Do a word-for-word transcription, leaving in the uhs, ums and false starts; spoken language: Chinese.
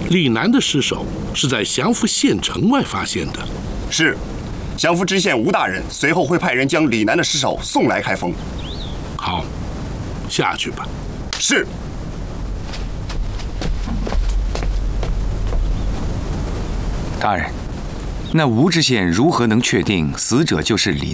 李楠的尸首是在降福县城外发现的。 是，降福知县吴大人随后会派人将李楠的尸首送来开封。 好，下去吧。 是。 大人，那吴知县如何能确定死者就是李